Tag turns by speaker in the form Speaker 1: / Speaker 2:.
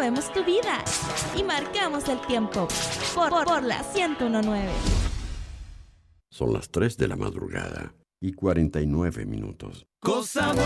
Speaker 1: movemos tu vida y marcamos el tiempo por la 101.9.
Speaker 2: Son las 3 de la madrugada y 49 minutos.